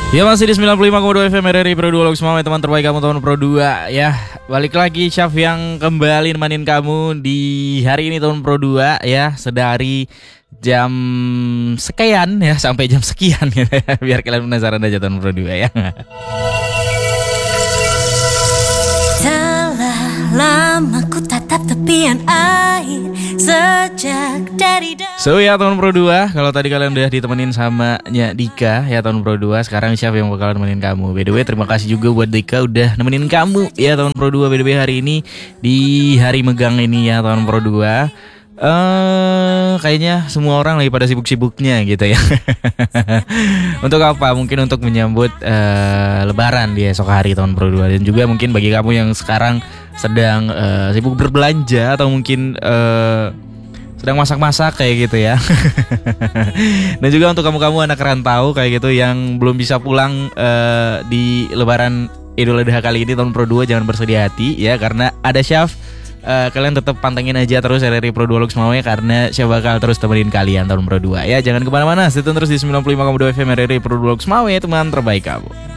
Ya masih di 95,2 FM RRI Pro 2 Loksmawe, teman terbaik kamu, teman Pro 2. Ya, balik lagi Syaf yang kembali nemenin kamu di hari ini tahun Pro 2 ya, sedari jam sekian ya sampai jam sekian ya. Biar kalian penasaran aja tahun Pro 2 ya. Telah lama ku tatap tepian air sejak dari So ya tahun Pro 2, kalau tadi kalian udah ditemenin sama Nya Dika ya tahun Pro 2, sekarang siapa yang bakal nemenin kamu? By the way, terima kasih juga buat Dika udah nemenin kamu ya tahun Pro 2. By the way, hari ini di hari megang ini ya tahun Pro 2. Kayaknya semua orang lagi pada sibuk-sibuknya gitu ya. Untuk apa? Mungkin untuk menyambut Lebaran di esok hari tahun Pro 2. Dan juga mungkin bagi kamu yang sekarang sedang sibuk berbelanja atau mungkin sedang masak-masak kayak gitu ya. Dan juga untuk kamu-kamu anak rantau kayak gitu yang belum bisa pulang di Lebaran Idul Adha kali ini tahun Pro 2, jangan bersedih hati ya, karena ada Syaf. Kalian tetap pantengin aja terus RRI Pro 2 Loksmawe, karena saya bakal terus temenin kalian tahun Pro 2 ya. Jangan kemana-mana, stay tune terus di 95,2 FM RRI Pro 2 Loksmawe, teman terbaik kamu.